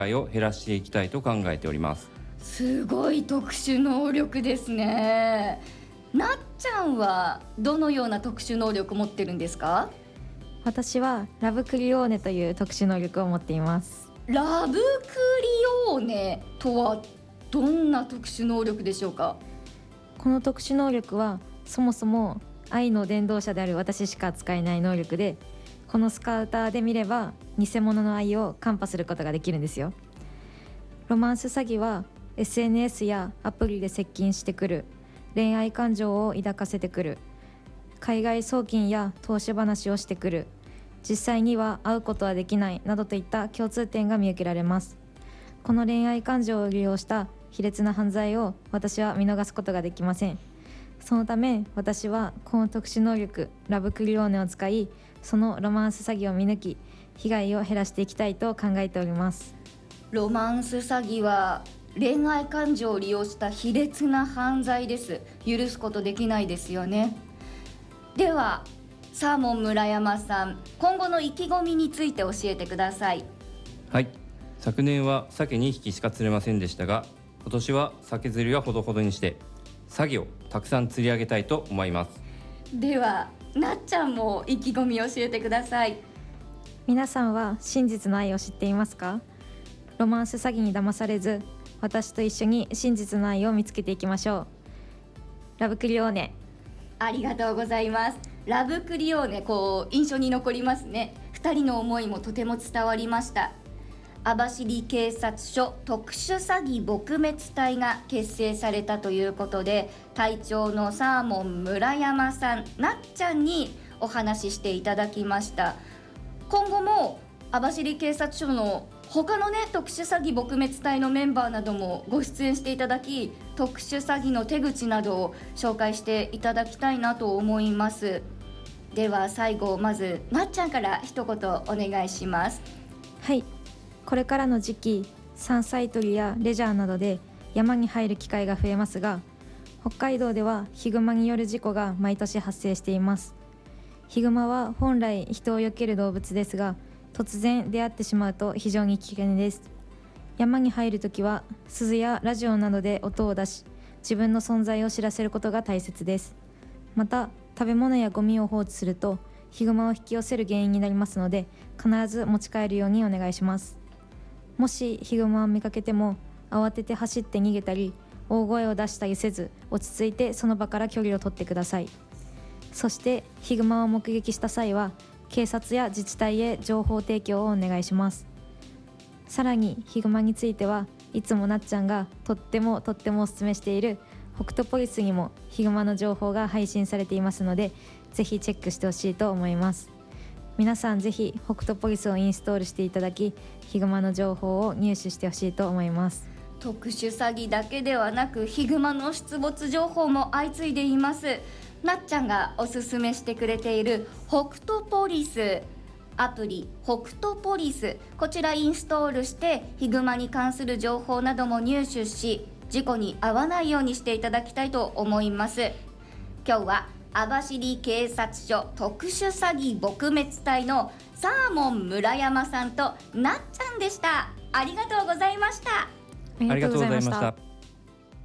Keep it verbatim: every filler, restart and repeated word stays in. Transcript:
害を減らしていきたいと考えております。 すごい特殊能力ですね。なっちゃんはどのような特殊能力を持ってるんですか？ 私はラブクリオーネという特殊能力を持っています。 ラブクリオーネとはどんな特殊能力でしょうか？ この特殊能力はそもそも愛の伝道者である私しか使えない能力で、このスカウターで見れば偽物の愛を看破することができるんですよ。ロマンス詐欺は エスエヌエス やアプリで接近してくる、恋愛感情を抱かせてくる、海外送金や投資話をしてくる、実際には会うことはできないなどといった共通点が見受けられます。この恋愛感情を利用した卑劣な犯罪を私は見逃すことができません。そのため私はこの特殊能力ラブクリオーネを使い、そのロマンス詐欺を見抜き、被害を減らしていきたいと考えております。 ロマンス詐欺は恋愛感情を利用した卑劣な犯罪です。許すことできないですよね。ではサーモン村山さん、今後の意気込みについて教えてください。 はい、昨年は鮭にひきしか釣れませんでしたが、今年は鮭釣りはほどほどにして詐欺をたくさん釣り上げたいと思います。 ではなっちゃんも意気込みを教えてください。 皆さんは真実の愛を知っていますか？ロマンス詐欺に騙されず、私と一緒に真実の愛を見つけていきましょう。ラブクリオーネ。 ありがとうございます。ラブクリオーネ、こう印象に残りますね。ふたりの思いもとても伝わりました。網走警察署特殊詐欺撲滅隊が結成されたということで、隊長のサーモン村山さん、なっちゃんにお話ししていただきました。今後も網走警察署の他のね特殊詐欺撲滅隊のメンバーなどもご出演していただき、特殊詐欺の手口などを紹介していただきたいなと思います。では最後、まずなっちゃんから一言お願いします。 はい、これからの時期、山菜採りやレジャーなどで山に入る機会が増えますが、北海道ではヒグマによる事故が毎年発生しています。ヒグマは本来人を避ける動物ですが、突然出会ってしまうと非常に危険です。山に入るときは鈴やラジオなどで音を出し、自分の存在を知らせることが大切です。また食べ物やゴミを放置するとヒグマを引き寄せる原因になりますので、必ず持ち帰るようにお願いします。もしヒグマを見かけても慌てて走って逃げたり大声を出したりせず、落ち着いてその場から距離を取ってください。そしてヒグマを目撃した際は警察や自治体へ情報提供をお願いします。さらにヒグマについてはいつもなっちゃんがとってもとってもおすすめしている北斗ポリスにもヒグマの情報が配信されていますので、ぜひチェックしてほしいと思います。皆さんぜひ北斗ポリスをインストールしていただき、ヒグマの情報を入手してほしいと思います。 特殊詐欺だけではなくヒグマの出没情報も相次いでいます。なっちゃんがおすすめしてくれている北斗ポリスアプリ、北斗ポリス、こちらインストールしてヒグマに関する情報なども入手し、事故に遭わないようにしていただきたいと思います。今日は網走警察署特殊詐欺撲滅隊のサーモン村山さんとなっちゃんでした。ありがとうございました。 ありがとうございました。